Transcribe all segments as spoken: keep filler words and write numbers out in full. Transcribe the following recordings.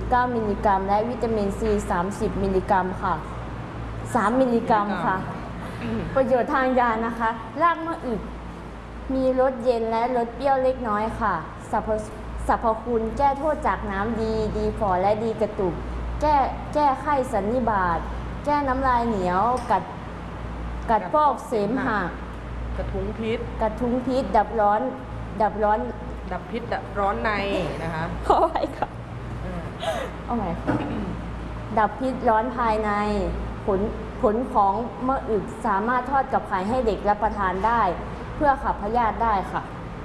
เก้า มิลลิกรัมและวิตามินซีสามสิบมิลลิกรัมค่ะสามมิลลิกรัมค่ะประโยชน์ทางยานะคะรากมะอึกมีรสเย็นและรสเปรี้ยวเล็กน้อยค่ะสรรพสรรพคุณแก้โทษจากน้ำดีดีฝ่อและดีกระตุกแก้แก้ไข้สันนิบาตแก้น้ำลายเหนียวกัดกัดฟอกเสมหะกระทุ้งพิษกระทุ้งพิษดับร้อนดับร้อนดับพิษดับร้อนในนะคะขอไปค่ะเอาใหม่ดับพิษร้อนภายในผลผลของมะอึกสามารถทอดกับไข่ให้เด็กรับประทานได้เพื่อขับพยาธิได้ค่ะ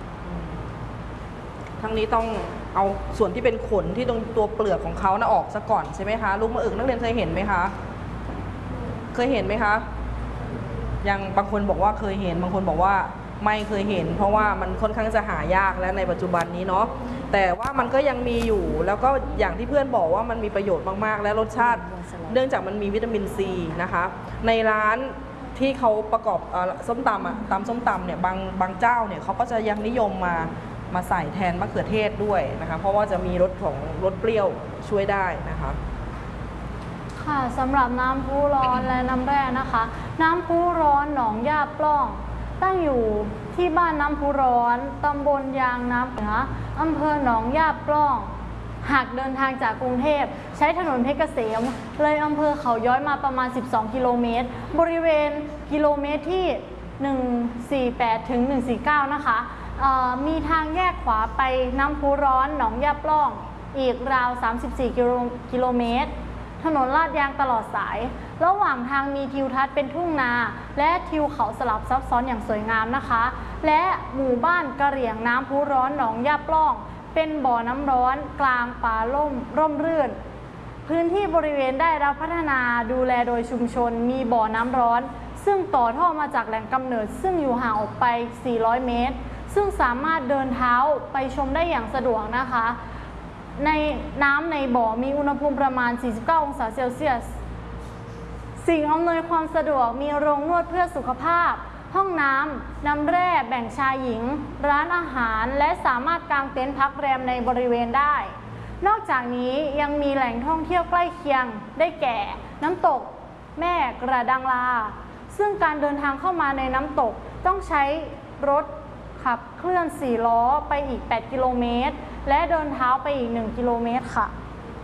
ทั้งนี้ต้องเอาส่วนที่เป็นขนที่ตรงตัวเปลือกของเขานะออกซะก่อนใช่ไหมคะลูกมะอึกนักเรียนเคยเห็นไหมคะเคยเห็นไหมคะยังบางคนบอกว่าเคยเห็นบางคนบอกว่าไม่เคยเห็นเพราะว่ามันค่อนข้างจะหายากแล้วในปัจจุบันนี้เนาะแต่ว่ามันก็ยังมีอยู่แล้วก็อย่างที่เพื่อนบอกว่ามันมีประโยชน์มากๆและรสชาติเนื่องจากมันมีวิตามินซีนะคะในร้านที่เขาประกอบส้มตำอะตำส้มตำเนี่ยบางบางเจ้าเนี่ยเขาก็จะยังนิยมมามาใส่แทนมะเขือเทศด้วยนะคะเพราะว่าจะมีรสของรสเปรี้ยวช่วยได้นะคะค่ะสำหรับน้ำพุร้อนและน้ำแร่นะคะน้ำพุร้อนหนองย่าปล้องตั้งอยู่ที่บ้านน้ำพุร้อนตำบลยางน้ำเหนืออำเภอหนองย่าปล้องหากเดินทางจากกรุงเทพใช้ถนนเพชรเกษมเลยอำเภอเขาย้อยมาประมาณสิบสองกิโลเมตรบริเวณกิโลเมตรที่หนึ่งสี่แปดถึงหนึ่งสี่เก้านะคะมีทางแยกขวาไปน้ำพุร้อนหนองย่าปล้องอีกราวสามสิบสี่กิโลเมตรถนนลาดยางตลอดสายระหว่างทางมีทิวทัศน์เป็นทุ่งนาและทิวเขาสลับซับซ้อนอย่างสวยงามนะคะและหมู่บ้านกะเหรี่ยงน้ำพุร้อนหนองย่าปล้องเป็นบ่อน้ำร้อนกลางป่าล่มร่มรื่นพื้นที่บริเวณได้รับพัฒนาดูแลโดยชุมชนมีบ่อน้ำร้อนซึ่งต่อท่อมาจากแหล่งกำเนิดซึ่งอยู่ห่างออกไปสี่ร้อยเมตรซึ่งสามารถเดินเท้าไปชมได้อย่างสะดวกนะคะในน้ำในบ่อมีอุณหภูมิประมาณสี่สิบเก้าองศาเซลเซียสสิ่งอำนวยความสะดวกมีโรงนวดเพื่อสุขภาพห้องน้ำน้ำแร่แบ่งชายหญิงร้านอาหารและสามารถกางเต็นท์พักแรมในบริเวณได้นอกจากนี้ยังมีแหล่งท่องเที่ยวใกล้เคียงได้แก่น้ำตกแม่กระดังลาซึ่งการเดินทางเข้ามาในน้ำตกต้องใช้รถขับเคลื่อนสี่ล้อไปอีกแปดกิโลเมตรและเดินเท้าไปอีกหนึ่งกิโลเมตรค่ะ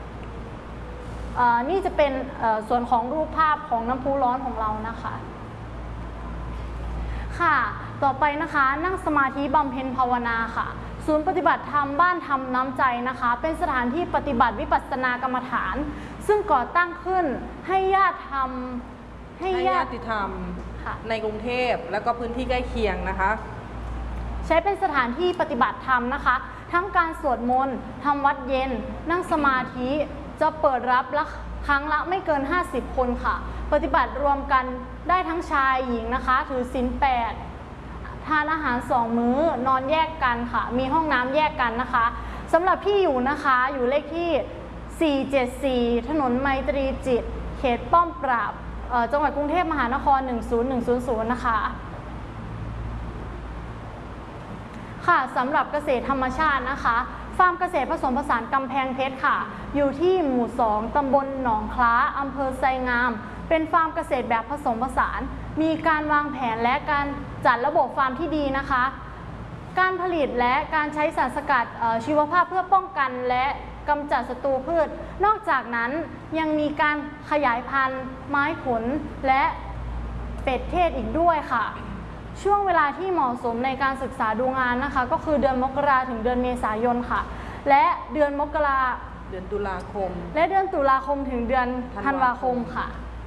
นี่จะเป็นส่วนของรูปภาพของน้ำพุร้อนของเรานะคะค่ะต่อไปนะคะนั่งสมาธิบำเพ็ญภาวนาค่ะศูนย์ปฏิบัติธรรมบ้านธรรมน้ำใจนะคะเป็นสถานที่ปฏิบัติวิปัสสนากรรมฐานซึ่งก่อตั้งขึ้นให้ญาติธรรมให้ญาติธรรมในกรุงเทพและก็พื้นที่ใกล้เคียงนะคะใช้เป็นสถานที่ปฏิบัติธรรมนะคะทั้งการสวดมนต์ทำวัดเย็นนั่งสมาธิจะเปิดรับละครั้งละไม่เกินห้าสิบคนค่ะปฏิบัติรวมกันได้ทั้งชายหญิงนะคะถือศีลแปดทานอาหารสองมื้อนอนแยกกันค่ะมีห้องน้ำแยกกันนะคะสำหรับที่อยู่นะคะอยู่เลขที่สี่เจ็ดสี่ถนนไมตรีจิตเขตป้อมปราบจังหวัดกรุงเทพมหานครหนึ่งศูนย์หนึ่งศูนย์ศูนย์นะคะค่ะสำหรับเกษตรธรรมชาตินะคะฟาร์มเกษตรผสมผสานกำแพงเพชรค่ะอยู่ที่หมู่สองตำบลหนองคล้าอำเภอไซงามเป็นฟาร์มเกษตรแบบผสมผสานมีการวางแผนและการจัดระบบฟาร์มที่ดีนะคะการผลิตและการใช้สารสกัดชีวภาพเพื่อป้องกันและกำจัดศัตรูพืชนอกจากนั้นยังมีการขยายพันธุ์ไม้ผลและเป็ดเทศอีกด้วยค่ะช่วงเวลาที่เหมาะสมในการศึกษาดูงานนะคะก็คือเดือนมกราถึงเดือนเมษายนค่ะและเดือนมกราเดือนตุลาคมและเดือนตุลาคมถึงเดือนธันวาคมค่ะ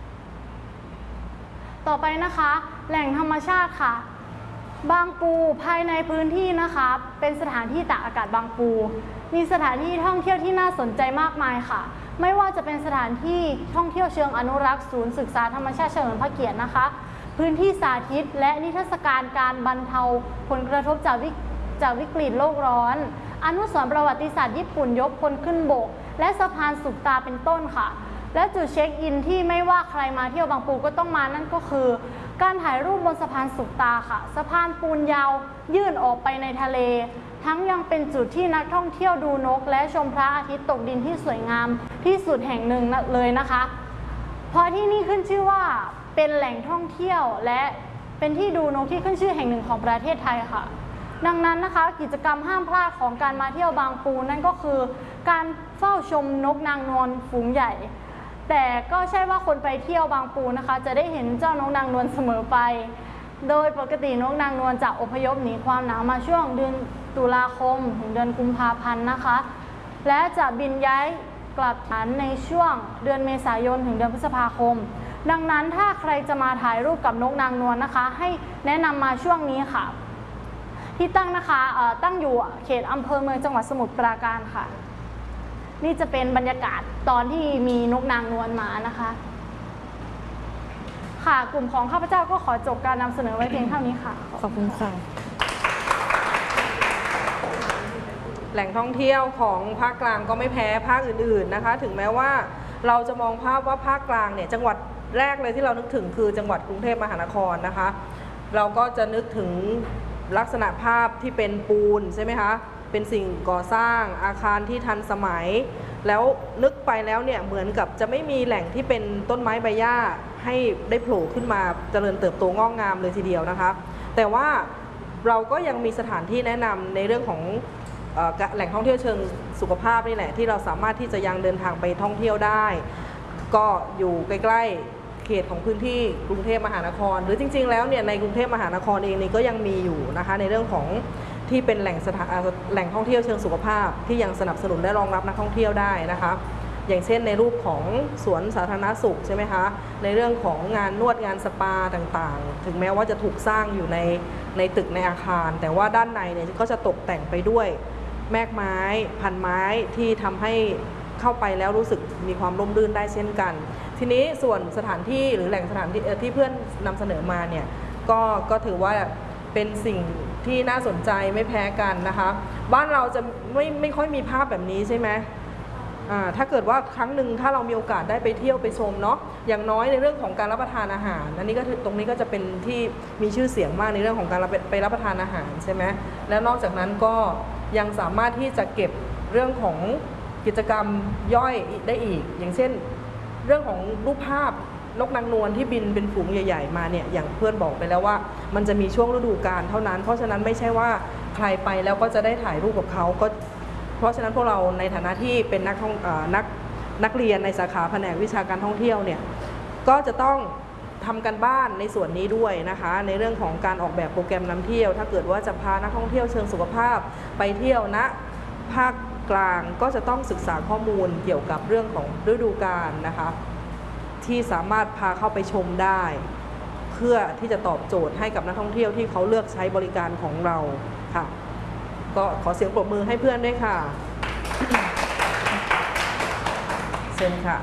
ต่อไปนะคะแหล่งธรรมชาติค่ะบางปูภายในพื้นที่นะคะเป็นสถานที่ตากอากาศบางปูมีสถานที่ท่องเที่ยวที่น่าสนใจมากมายค่ะไม่ว่าจะเป็นสถานที่ท่องเที่ยวเชิงอนุรักษ์ศูนย์ศึกษาธรรมชาติเฉลิมพระเกียรตินะคะพื้นที่สาธิตและนิทรรศการการบรรเทาผลกระทบจากวิจากวิกฤตโลกร้อนอนุสรณ์ประวัติศาสตร์ญี่ปุ่นยกพลขึ้นบกและสะพานสุขตาเป็นต้นค่ะและจุดเช็คอินที่ไม่ว่าใครมาเที่ยวบางปูก็ต้องมานั่นก็คือการถ่ายรูปบนสะพานสุขตาค่ะสะพานปูนยาวยื่นออกไปในทะเลทั้งยังเป็นจุดที่นักท่องเที่ยวดูนกและชมพระอาทิตย์ตกดินที่สวยงามที่สุดแห่งหนึ่งเลยนะคะเพราะที่นี่ขึ้นชื่อว่าเป็นแหล่งท่องเที่ยวและเป็นที่ดูนกที่ขึ้นชื่อแห่งหนึ่งของประเทศไทยค่ะดังนั้นนะคะกิจกรรมห้ามพลาดของการมาเที่ยวบางปูนั่นก็คือการเฝ้าชมนกนางนวลฝูงใหญ่แต่ก็ใช่ว่าคนไปเที่ยวบางปูนะคะจะได้เห็นเจ้านกนางนวลเสมอไปโดยปกตินกนางนวลจะอพยพหนีความหนาวมาช่วงเดือนตุลาคมถึงเดือนกุมภาพันธ์นะคะและจะบินย้ายกลับฐานในช่วงเดือนเมษายนถึงเดือนพฤษภาคมดังนั้นถ้าใครจะมาถ่ายรูปกับนกนางนวลนะคะให้แนะนำมาช่วงนี้ค่ะที่ตั้งนะคะตั้งอยู่เขตอำเภอเมืองจังหวัดสมุทรปราการค่ะนี่จะเป็นบรรยากาศตอนที่มีนกนางนวลมานะคะค่ะกลุ่มของข้าพเจ้าก็ขอจบการนำเสนอไว้เพียงเท่านี้ค่ะขอบคุณค่ะแหล่งท่องเที่ยวของภาคกลางก็ไม่แพ้ภาคอื่นๆนะคะถึงแม้ว่าเราจะมองภาพว่าภาคกลางเนี่ยจังหวัดแรกเลยที่เรานึกถึงคือจังหวัดกรุงเทพมหานครนะคะเราก็จะนึกถึงลักษณะภาพที่เป็นปูนใช่ไหมคะเป็นสิ่งก่อสร้างอาคารที่ทันสมัยแล้วนึกไปแล้วเนี่ยเหมือนกับจะไม่มีแหล่งที่เป็นต้นไม้ใบหญ้าให้ได้โผล่ขึ้นมาเจริญเติบโตงอกงามเลยทีเดียวนะคะแต่ว่าเราก็ยังมีสถานที่แนะนำในเรื่องของแหล่งท่องเที่ยวเชิงสุขภาพนี่แหละที่เราสามารถที่จะยังเดินทางไปท่องเที่ยวได้ก็อยู่ใกล้ๆเขตของพื้นที่กรุงเทพมหานครหรือจริงๆแล้วเนี่ยในกรุงเทพมหานครเองนี่ก็ยังมีอยู่นะคะในเรื่องของที่เป็นแหล่งสถานแหล่งท่องเที่ยวเชิงสุขภาพที่ยังสนับสนุนและรองรับนักท่องเที่ยวได้นะคะอย่างเช่นในรูปของสวนสาธารณสุขใช่ไหมคะในเรื่องของงานนวดงานสปาต่างๆถึงแม้ว่าจะถูกสร้างอยู่ในในตึกในอาคารแต่ว่าด้านในเนี่ยก็จะตกแต่งไปด้วยแมกไม้พันไม้ที่ทำให้เข้าไปแล้วรู้สึกมีความร่มรื่นได้เช่นกันทีนี้ส่วนสถานที่หรือแหล่งสถานที่ที่เพื่อนนำเสนอมาเนี่ยก็ก็ถือว่าเป็นสิ่งที่น่าสนใจไม่แพ้กันนะคะบ้านเราจะไม่ไม่ค่อยมีภาพแบบนี้ใช่ไหมถ้าเกิดว่าครั้งหนึ่งถ้าเรามีโอกาสได้ไปเที่ยวไปชมเนาะอย่างน้อยในเรื่องของการรับประทานอาหารอันนี้ก็ตรงนี้ก็จะเป็นที่มีชื่อเสียงมากในเรื่องของการไปรับประทานอาหารใช่ไหมแล้วนอกจากนั้นก็ยังสามารถที่จะเก็บเรื่องของกิจกรรมย่อยได้อีกอย่างเช่นเรื่องของรูปภาพนกนางนวลที่บินเป็นฝูงใหญ่ๆมาเนี่ยอย่างเพื่อนบอกไปแล้วว่ามันจะมีช่วงฤดูกาลเท่านั้นเพราะฉะนั้นไม่ใช่ว่าใครไปแล้วก็จะได้ถ่ายรูปกับเขาก็เพราะฉะนั้นพวกเราในฐานะที่เป็นนักท่องนักนักเรียนในสาขาแผนกวิชาการท่องเที่ยวเนี่ยก็จะต้องทำกันบ้านในส่วนนี้ด้วยนะคะในเรื่องของการออกแบบโปรแกรมนำเที่ยวถ้าเกิดว่าจะพานักท่องเที่ยวเชิงสุขภาพไปเที่ยวณภาคกลางก็จะต้องศึกษาข้อมูลเกี่ยวกับเรื่องของฤดูกาลนะคะที่สามารถพาเข้าไปชมได้เพื่อที่จะตอบโจทย์ให้กับนักท่องเที่ยวที่เขาเลือกใช้บริการของเราค่ะก็ขอเสียงปรบมือให้เพื่อนด้วยค่ะเชิญค่ะ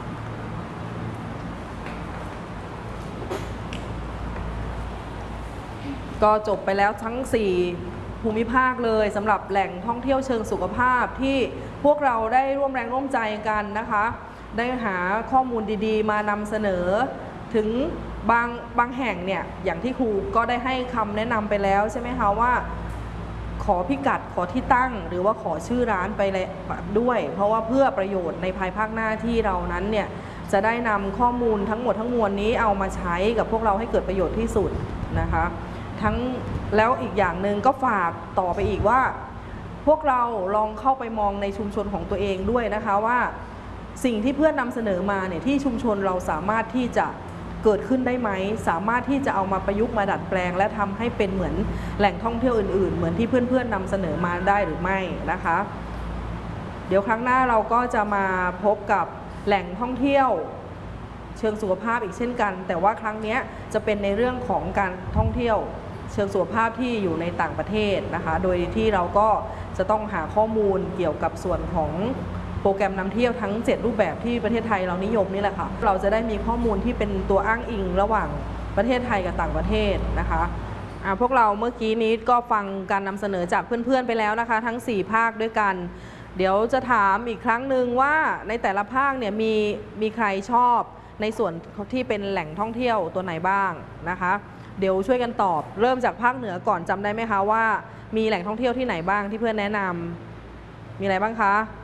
ก็จบไปแล้วทั้งสี่ภูมิภาคเลยสำหรับแหล่งท่องเที่ยวเชิงสุขภาพที่พวกเราได้ร่วมแรงร่วมใจกันนะคะได้หาข้อมูลดีๆมานำเสนอถึงบางบางแห่งเนี่ยอย่างที่ครูก็ได้ให้คำแนะนำไปแล้วใช่ไหมคะว่าขอพิกัดขอที่ตั้งหรือว่าขอชื่อร้านไปเลยด้วยเพราะว่าเพื่อประโยชน์ในภายภาคหน้าที่เรานั้นเนี่ยจะได้นำข้อมูลทั้งหมดทั้งมวลนี้เอามาใช้กับพวกเราให้เกิดประโยชน์ที่สุดนะคะทั้งแล้วอีกอย่างหนึ่งก็ฝากต่อไปอีกว่าพวกเราลองเข้าไปมองในชุมชนของตัวเองด้วยนะคะว่าสิ่งที่เพื่อนนำเสนอมาเนี่ยที่ชุมชนเราสามารถที่จะเกิดขึ้นได้ไหมสามารถที่จะเอามาประยุกต์มาดัดแปลงและทำให้เป็นเหมือนแหล่งท่องเที่ยวอื่นๆเหมือนที่เพื่อนๆนำเสนอมาได้หรือไม่นะคะเดี๋ยวครั้งหน้าเราก็จะมาพบกับแหล่งท่องเที่ยวเชิงสุขภาพอีกเช่นกันแต่ว่าครั้งนี้จะเป็นในเรื่องของการท่องเที่ยวเชิงสุขภาพที่อยู่ในต่างประเทศนะคะโดยที่เราก็จะต้องหาข้อมูลเกี่ยวกับส่วนของโปรแกรมนำเที่ยวทั้งเจ็ดรูปแบบที่ประเทศไทยเรานิยมนี่แหละค่ะเราจะได้มีข้อมูลที่เป็นตัวอ้างอิงระหว่างประเทศไทยกับต่างประเทศนะคะอ่าพวกเราเมื่อกี้นี้ก็ฟังการนำเสนอจากเพื่อนๆไปแล้วนะคะทั้งสี่ภาคด้วยกันเดี๋ยวจะถามอีกครั้งหนึ่งว่าในแต่ละภาคเนี่ยมีมีใครชอบในส่วนที่เป็นแหล่งท่องเที่ยวตัวไหนบ้างนะคะเดี๋ยวช่วยกันตอบ เริ่มจากภาคเหนือก่อนจำได้ไหมคะว่ามีแหล่งท่องเที่ยวที่ไหนบ้างที่เพื่อนแนะนำมีอะไรบ้างคะ